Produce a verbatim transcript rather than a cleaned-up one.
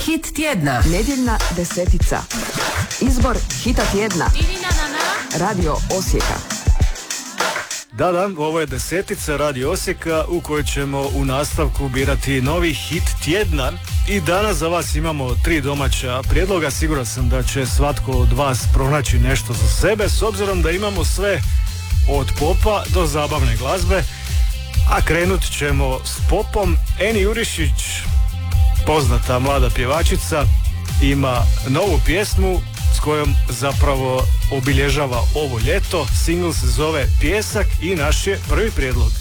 Hit tjedna. Nedjeljna desetica. Izbor hita tjedna. Radio Osijeka. Da, da, ovo je desetica Radio Osijeka u kojoj ćemo u nastavku birati novi hit tjedna. I danas za vas imamo tri domaća prijedloga. Siguran sam da će svatko od vas pronaći nešto za sebe, s obzirom da imamo sve od popa do zabavne glazbe. A krenut ćemo s popom. Eni Jurišić, poznata mlada pjevačica, ima novu pjesmu s kojom zapravo obilježava ovo ljeto. Single se zove Pjesak i naš je prvi prijedlog.